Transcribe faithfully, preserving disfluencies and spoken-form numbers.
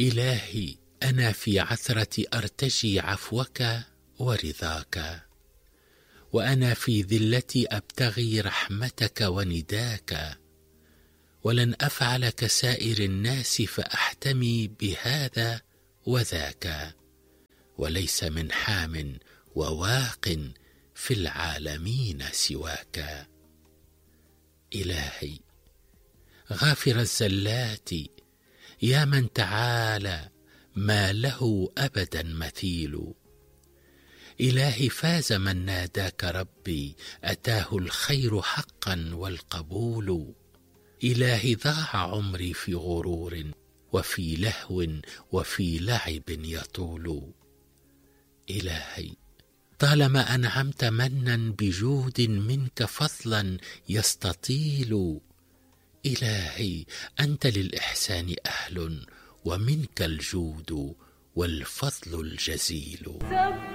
إلهي أنا في عثرة أرتجي عفوك ورضاك، وأنا في ذلتي أبتغي رحمتك ونداك، ولن أفعل كسائر الناس فأحتمي بهذا وذاك، وليس من حام وواق في العالمين سواك. إلهي غافر الزلات يا من تعالى ما له أبدا مثيل، إلهي فاز من ناداك ربي أتاه الخير حقا والقبول. إلهي ضاع عمري في غرور وفي لهو وفي لعب يطول. إلهي طالما أنعمت منا بجود منك فضلا يستطيل، إلهي أنت للإحسان أهل ومنك الجود والفضل الجزيل.